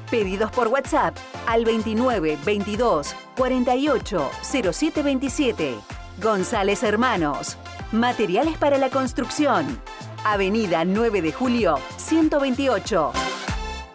Pedidos por WhatsApp al 29 22 48 07 27. González Hermanos. Materiales para la construcción. Avenida 9 de Julio, 128.